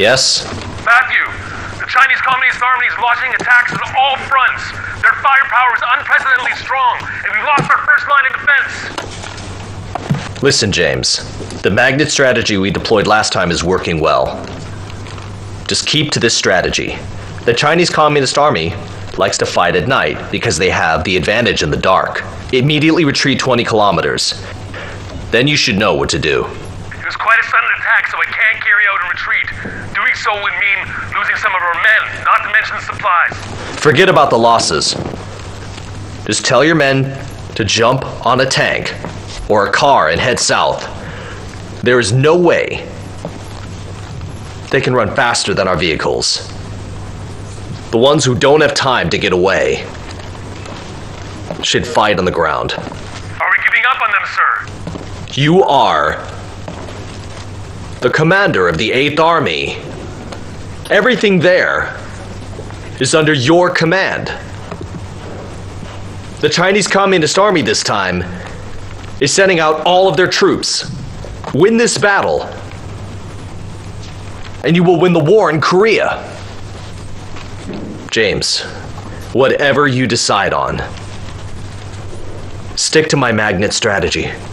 Yes? Matthew, the Chinese Communist Army is launching attacks on all fronts. Their firepower is unprecedentedly strong, and we've lost our first line of defense. Listen, James. The magnet strategy we deployed last time is working well. Just keep to this strategy. The Chinese Communist Army likes to fight at night because they have the advantage in the dark. Immediately retreat 20 kilometers. Then you should know what to do. It was quite a sudden attack, so I can't carry out a retreat. Doing so would mean losing some of our men, not to mention the supplies. Forget about the losses. Just tell your men to jump on a tank or a car and head south. There is no way they can run faster than our vehicles. The ones who don't have time to get away should fight on the ground. Are we giving up on them, sir? You are the commander of the 8th Army. Everything there is under your command. The Chinese Communist Army this time is sending out all of their troops. Win this battle, and you will win the war in Korea. James, whatever you decide on, stick to my magnet strategy.